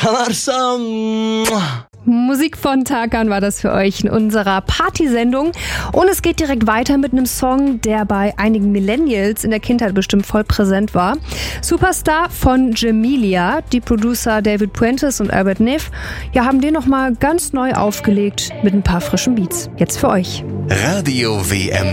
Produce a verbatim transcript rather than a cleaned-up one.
Kalarsam. Musik von Tarkan war das für euch in unserer Partysendung. Und es geht direkt weiter mit einem Song, der bei einigen Millennials in der Kindheit bestimmt voll präsent war. Superstar von Jamelia. Die Producer David Puentes und Albert Neff ja, haben den nochmal ganz neu aufgelegt mit ein paar frischen Beats. Jetzt für euch. Radio W M